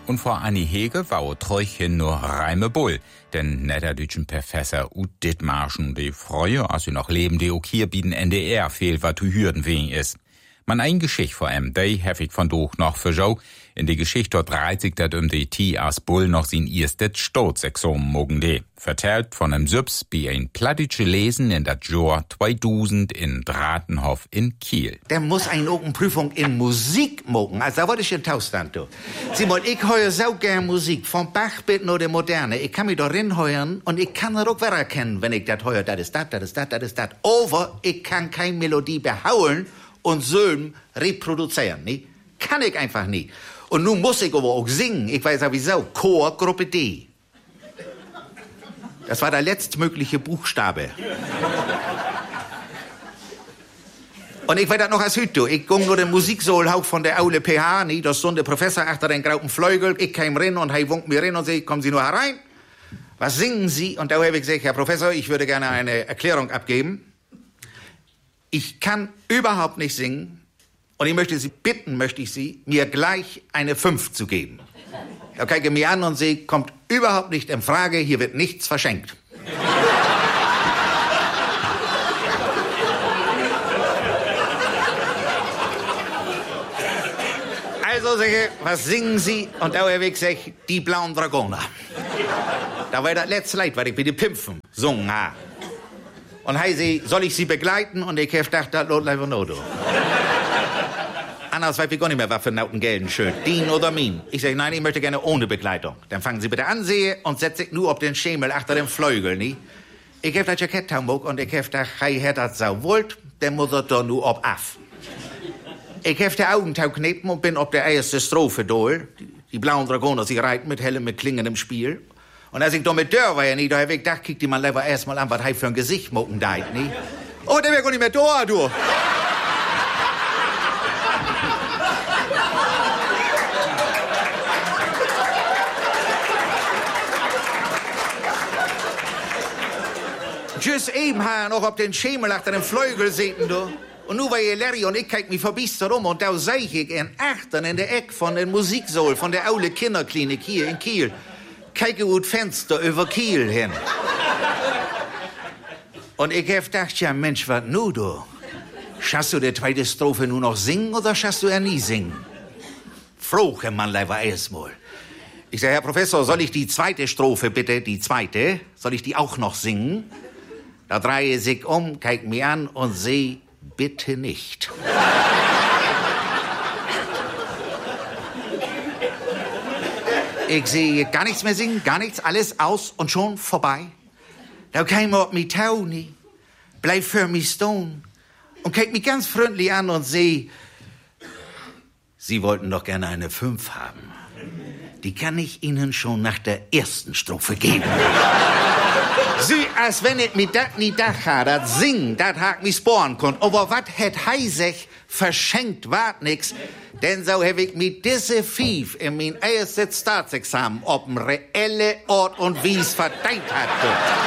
Und vor Annie Hege war Treuchen nur Reime Bull, denn netter deutschen Professor ut dit Marschen, die Freue, als sie noch leben, die auch hier bieten NDR fehlt, was zu hürden wegen ist. Man ein Geschicht vor allem, die heftig von doch noch für Joe. In die Geschichte dort dreht sich dat die T als Bull noch sein erstes Staatsexamen mogen de. Vertellt von einem Sübs bei ein plattische Lesen in dat Jahr 2000 in Dratenhof in Kiel. Der muss eine Prüfung in Musik mogen. Also da wollte ich in Taustand, du. Simon, ich höre so gern Musik, vom Bach bis nur der Moderne. Ich kann mich da reinheuern und ich kann das auch wieder erkennen, wenn ich das höre. Das ist das, das ist das, das ist das. Aber ich kann keine Melodie behaulen und Söhnen reproduzieren, ne? Kann ich einfach nicht. Und nun muss ich aber auch singen. Ich weiß ja wieso. Chor, Gruppe D. Das war der letztmögliche Buchstabe. Und ich weiß das noch als heute. Ich ging nur den Musiksaal hoch von der Aule PH, ne? Da stand der Professor achter den grauen Flügel. Ich kam rein und er wunkt mir rein und sagt, kommen Sie nur herein. Was singen Sie? Und da habe ich gesagt, Herr Professor, ich würde gerne eine Erklärung abgeben. Ich kann überhaupt nicht singen und ich möchte Sie bitten, mir gleich eine 5 zu geben. Da gucke ich mir an und sehe, kommt überhaupt nicht in Frage, hier wird nichts verschenkt. Also sage ich, was singen Sie? Und da habe ich gesagt, die blauen Dragoner. Da war das letzte Lied, was ich bei den Pimpfen sungen habe. Und sie, soll ich Sie begleiten? Und ich habe gedacht, das lohnt einfach nur. Anders weiß ich gar nicht mehr, was für Nauten gelten schön. Dien oder Min. Ich sage, nein, ich möchte gerne ohne Begleitung. Dann fangen Sie bitte an, sehe, und setze sich nur auf den Schemel achter dem Flügel, nie? Ich habe das Jackett Hamburg und ich habe gedacht, hat das so wollt, dann muss er da nur ob af. Ich habe die Augentau knepen und bin auf der ersten Strophe durch. Die blauen Dragoner, sie reiten mit hellem, mit klingendem Spiel. Und als ich da mit Dörr war ja nie, da habe ich gedacht, kick die mal lieber erstmal an, was er für ein Gesicht mocken deit, nie? Oh, der wäre gar nicht mehr da, du. Just eben haben noch auf den Schemel achter dem Flügel sitzen, du. Und nu war ihr Larry und ich kijk mich verbiestert um und da seh ich in achtern in der Eck von den Musiksaal von der Aule Kinderklinik hier in Kiel. Kijke uit Fenster über Kiel hin. Und ich hab gedacht, ja Mensch, was nu du? Schaffst du die zweite Strophe nur noch singen oder schaffst du ja nie singen? Frohe man leider erstmal. Ich sag, Herr Professor, soll ich die zweite Strophe bitte, die zweite, soll ich die auch noch singen? Da drehe sich um, kijk mich an und seh, bitte nicht. Ich sehe gar nichts mehr singen, gar nichts, alles aus und schon vorbei. Da kam auf mich Tauni, bleib für mich stone und kijk mich ganz freundlich an und seh, Sie wollten doch gerne eine 5 haben. Die kann ich Ihnen schon nach der ersten Strophe geben. Sie, als wenn ich mit dat nie dach ha, dat singen, dat hak mich sporen konnt. Aber wat het heisech verschenkt wart nix, denn so hab ich mit diese 5 in mein erstes Staatsexamen ob'n reelle Ort und Wies verdient hatte.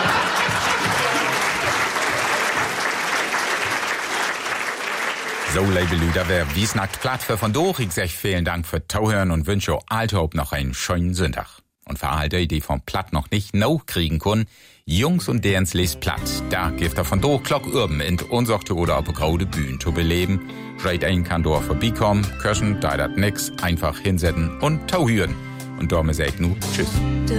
So, liebe Lüder, wer Wiesnackt platt für von durch. Ich sag vielen Dank für Tauhören und wünsche euch alltop noch einen schönen Sonntag. Und für all die vom Platt noch nicht kriegen können, Jungs und derens lest Platt. Da gibt er von durch Glock Urben in unsorte oder auf graude Bühnen zu beleben. Schreit ein kann dort vorbeikommen, köschen, da dat nix, einfach hinsetzen und tauhören. Und damit sag ich nu Tschüss.